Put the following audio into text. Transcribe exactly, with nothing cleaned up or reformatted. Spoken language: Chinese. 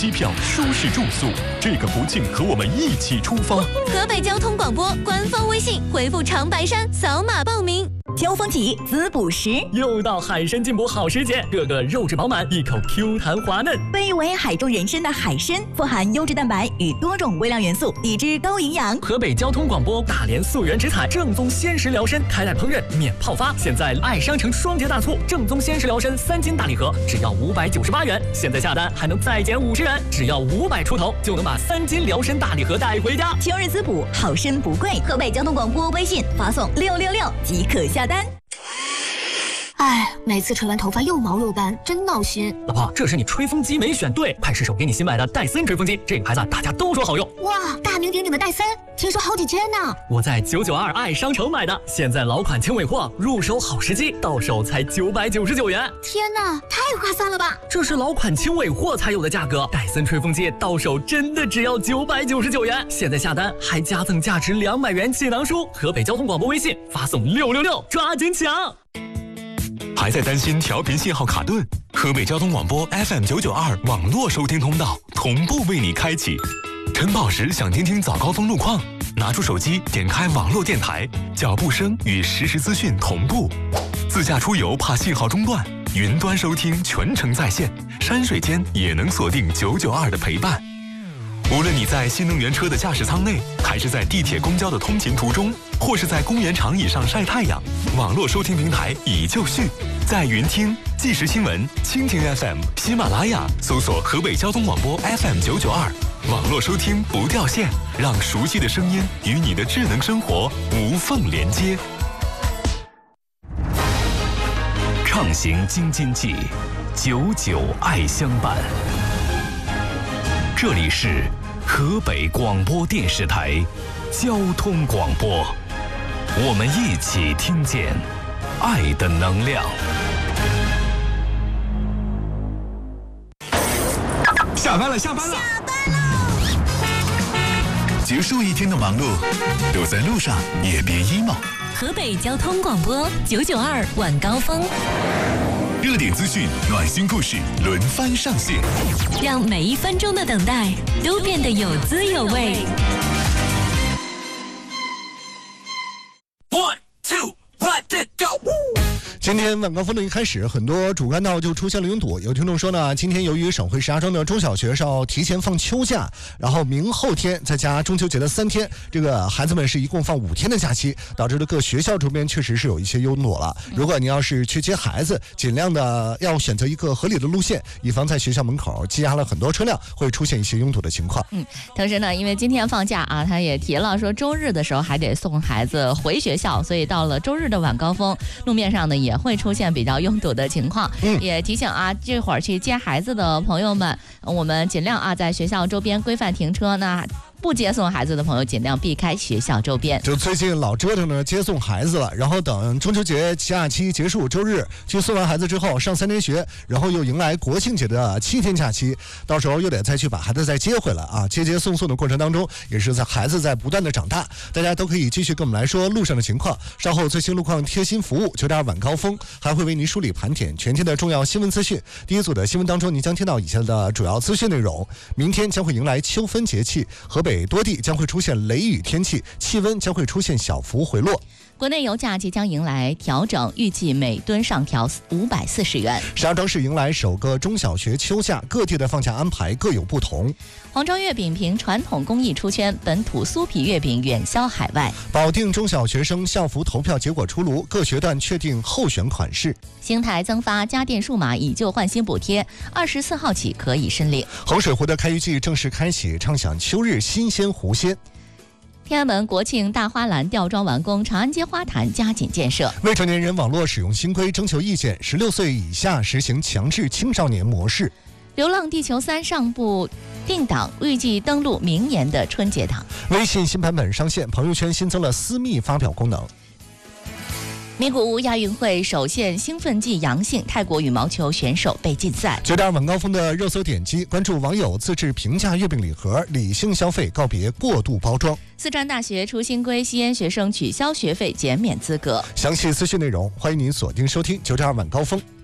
机票、舒适住宿，这个福庆和我们一起出发。 河北交通广播官方微信回复长白山扫码报名。 秋风起，滋补时， 又到海参进补好时节，个个肉质饱满，一口 Q 弹滑嫩。 被誉为海中人参的海参，富含优质蛋白与多种微量元素，以致高营养。 河北交通广播大连溯源直采正宗鲜食疗参，开袋烹饪免泡发。现在爱商城双节大促，正宗鲜食疗参三斤大礼盒只要五百九十八元，现在下单还能再减五十元，只要五百出头就能把三斤疗参大礼盒带回家。 秋日滋补，好参不贵。河北交通广播微信发送六六六即可下单。 哎，每次吹完头发又毛又干，真闹心。 老婆，这是你吹风机没选对，快试手给你新买的戴森吹风机，这个牌子大家都说好用。 哇，大名鼎鼎的戴森，听说好几千呢。 我在九九二爱商城买的，现在老款轻尾货，入手好时机，到手才九百九十九元。 天哪，太划算了吧！ 这是老款轻尾货才有的价格，戴森吹风机到手真的只要九百九十九元，现在下单还加赠价值两百元气囊书。河北交通广播微信发送六六六，抓紧抢！ 还在担心调频信号卡顿？河北交通广播 F M 九九二网络收听通道同步为你开启。晨跑时想听听早高峰路况，拿出手机点开网络电台，脚步声与实时资讯同步。自驾出游怕信号中断，云端收听全程在线，山水间也能锁定九九二的陪伴。无论你在新能源车的驾驶舱内，还是在地铁公交的通勤途中，或是在公园长椅上晒太阳，网络收听平台已就绪，在云听、即时新闻、蜻蜓 F M、喜马拉雅搜索河北交通广播 F M 九九二，网络收听不掉线，让熟悉的声音与你的智能生活无缝连接。畅行京津冀，久久爱相伴。这里是河北广播电视台交通广播，我们一起听见爱的能量。 下班了，下班了， 下班喽！ 结束一天的忙碌，都在路上也别 emo。 河北交通广播九九二晚高峰， 热点资讯、暖心故事轮番上线， 让每一分钟的等待都变得有滋有味。 One, two, let it go！ 今天晚高峰的一开始，很多主干道就出现了拥堵。有听众说呢，今天由于省会石家庄的中小学是要提前放秋假，然后明后天再加中秋节的三天，这个孩子们是一共放五天的假期，导致了各学校周边确实是有一些拥堵了。如果你要是去接孩子，尽量的要选择一个合理的路线，以防在学校门口积压了很多车辆，会出现一些拥堵的情况。 嗯，同时呢，因为今天放假啊，他也提了说周日的时候还得送孩子回学校，所以到了周日的晚高峰，路面上呢也会出现比较拥堵的情况。嗯，也提醒啊，这会儿去接孩子的朋友们，我们尽量啊在学校周边规范停车。那不接送孩子的朋友尽量避开学校周边。 就最近老折腾呢接送孩子了，然后等中秋节假期结束，周日去送完孩子之后上三天学，然后又迎来国庆节的七天假期，到时候又得再去把孩子再接回来啊。接接送送的过程当中，也是在孩子在不断的长大。大家都可以继续跟我们来说路上的情况，稍后最新路况贴心服务九点晚高峰还会为您梳理盘点全天的重要新闻资讯。第一组的新闻当中，您将听到以下的主要资讯内容。明天将会迎来秋分节气，河北多地将会出现雷雨天气，气温将会出现小幅回落。 国内油价即将迎来调整，预计每吨上调五百四十元。 石家庄市迎来首个中小学秋假，各地的放假安排各有不同。 黄庄月饼凭传统工艺出圈，本土酥皮月饼远销海外。 保定中小学生校服投票结果出炉，各学段确定候选款式。 邢台增发家电数码以旧换新补贴，二十四号起可以申领。 衡水湖的开渔季正式开启，畅享秋日新鲜湖鲜。 天安门国庆大花篮吊装完工，长安街花坛加紧建设。 未成年人网络使用新规征求意见，十六岁以下实行强制青少年模式。 流浪地球三上部定档，预计登陆明年的春节档。 微信新版本上线，朋友圈新增了私密发表功能。 名古屋亚运会首现兴奋剂阳性，泰国羽毛球选手被禁赛。 九点晚高峰的热搜点击，关注网友自制平价月饼礼盒，理性消费，告别过度包装。 四川大学出新规，吸烟学生取消学费减免资格。 详细资讯内容，欢迎您锁定收听九点二晚高峰。